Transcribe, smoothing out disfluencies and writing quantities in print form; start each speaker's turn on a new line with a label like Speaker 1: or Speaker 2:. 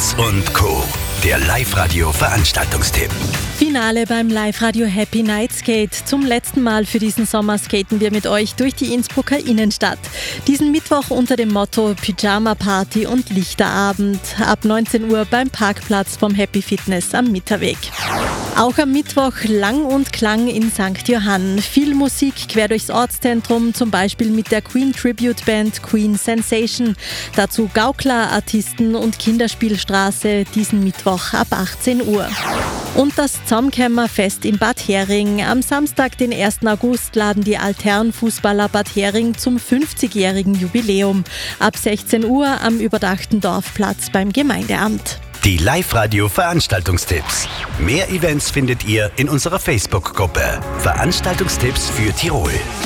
Speaker 1: Lanz und Co. Der Live-Radio-Veranstaltungstipp.
Speaker 2: Finale beim Live-Radio Happy Night Skate. Zum letzten Mal für diesen Sommer skaten wir mit euch durch die Innsbrucker Innenstadt. Diesen Mittwoch unter dem Motto Pyjama-Party und Lichterabend. Ab 19 Uhr beim Parkplatz vom Happy Fitness am Mitterweg. Auch am Mittwoch Lang und Klang in St. Johann. Viel Musik quer durchs Ortszentrum, zum Beispiel mit der Queen Tribute Band Queen Sensation. Dazu Gaukler, Artisten und Kinderspielstraße diesen Mittwoch ab 18 Uhr. Und das Zamkämmerfest in Bad Hering. Am Samstag, den 1. August, laden die Altherrenfußballer Bad Hering zum 50-jährigen Jubiläum. Ab 16 Uhr am überdachten Dorfplatz beim Gemeindeamt.
Speaker 1: Die Live-Radio-Veranstaltungstipps. Mehr Events findet ihr in unserer Facebook-Gruppe. Veranstaltungstipps für Tirol.